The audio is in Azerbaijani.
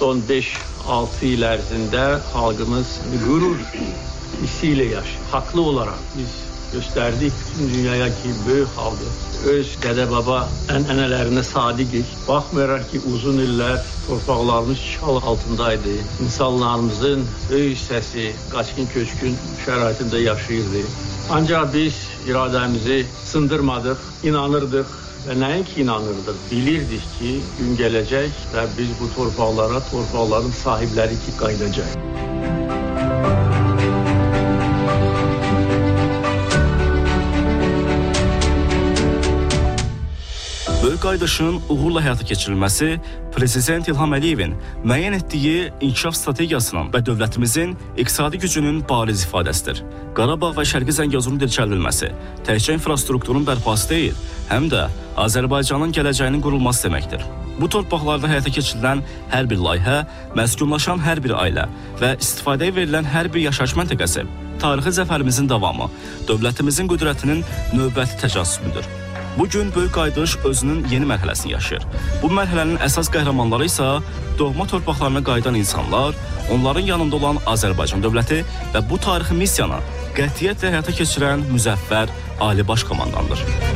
son 5-6 il ərzində xalqımız qürur hissiyle yaşıyor. Haklı olarak biz gösterdik bütün dünyaya ki böyük xalqı öz dədə-baba ənənələrinə sadiqik. Baxmayaraq ki uzun illər torpaqlarımız işğal altındaydı. İnsanlarımızın böyük hissəsi qaçqın köçkün şəraitində yaşayırdı. Ancaq biz iradəmizi sındırmadıq, inanırdıq və nəinki inanırdıq. Bilirdik ki gün gələcək və biz bu torpaqlara, torpaqların sahibləri ki qayıdacaq. Böyük qayıdışın uğurla həyata keçirilməsi Prezident İlham Əliyevin müəyyən etdiyi inkişaf strategiyasının və dövlətimizin iqtisadi gücünün bariz ifadəsidir. Qarabağ və Şərqi Zəngəzurun dirçəldilməsi təkcə infrastrukturun bərpası deyil, həm də Azərbaycanın gələcəyinin qurulması deməkdir. Bu torpaqlarda həyata keçirilən hər bir layihə, məskunlaşan hər bir ailə və istifadəyə verilən hər bir yaşayış məntəqəsi tarixi zəfərimizin davamı, dövlətimizin qüdrətinin növbəti təcəssümüdür. Bugün böyük qayıdış özünün yeni mərhələsini yaşayır. Bu mərhələnin əsas qəhrəmanları isə doğma torpaqlarına qayıdan insanlar, onların yanında olan Azərbaycan dövləti və bu tarixi missiyanı qətiyyətlə həyata keçirən müzəffər Ali Baş Komandandır.